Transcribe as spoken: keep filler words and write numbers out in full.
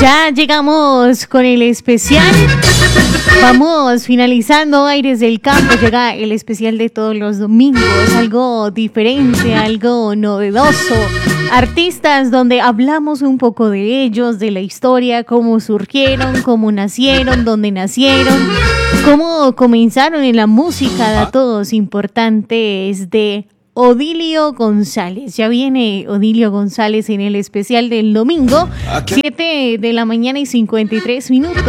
Ya llegamos con el especial. Vamos finalizando Aires del Campo. Llega el especial de todos los domingos. Algo diferente, algo novedoso. Artistas donde hablamos un poco de ellos, de la historia, cómo surgieron, cómo nacieron, dónde nacieron, cómo comenzaron en la música. Datos importantes de Odilio González. Ya viene Odilio González en el especial del domingo, siete de la mañana y cincuenta y tres minutos.